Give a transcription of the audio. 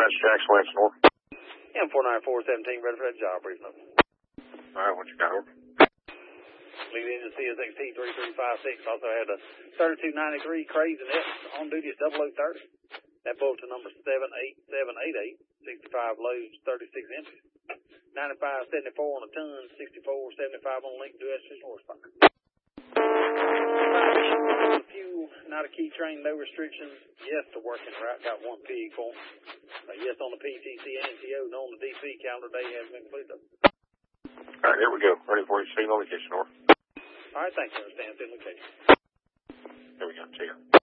Jackson Williamson, over. M49417, ready for that job brief number. Alright, what you got, over? Lead engine CSXT 3356. Also had a 3293 Crazy Net on duty at 0030. That boat to number 78788. 65 loads, 36 empties. 9574 on a ton, 6475 on link, US 6 horsepower. Fuel, not a key train, no restrictions. Yes to working route, got one pig for him. Yes on the PTC and NTO, no on the DC calendar day has been completed. Alright, here we go. Ready for you. Signal location, over. Alright, thanks, understand. Send location. Here we go. See ya.